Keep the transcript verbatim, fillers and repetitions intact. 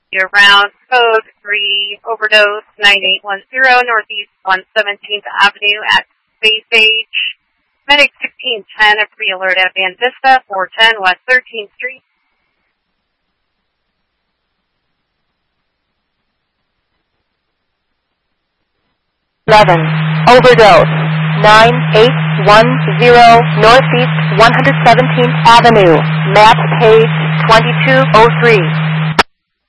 around code three, overdose, nine eight one zero, Northeast one seventeenth Avenue at Space Age. Medic sixteen ten, a pre-alert at Van Vista, four ten West thirteenth Street. eleven, overdose, nine eight one zero, Northeast one seventeenth Avenue, map page twenty-two oh three.